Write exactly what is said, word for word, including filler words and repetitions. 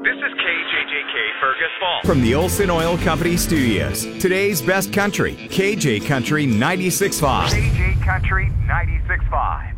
This is K J J K Fergus Falls. From the Olson Oil Company Studios, today's best country, K J Country ninety-six point five. K J Country ninety-six point five.